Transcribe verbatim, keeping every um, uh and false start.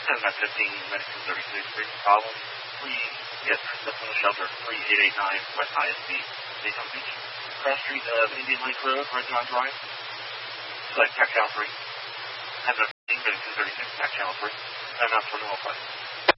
Ten nine fifteen, Medicine thirty-six, bring problem. Please get the phone shelter three eight eight nine West I S B, Daytona Beach. Cross Street of Indian Lake Road, Red John Drive. Select Tax Channel three. Ten nine fifteen, Medicine thirty-six, Tax Channel three. And that's for the whole place.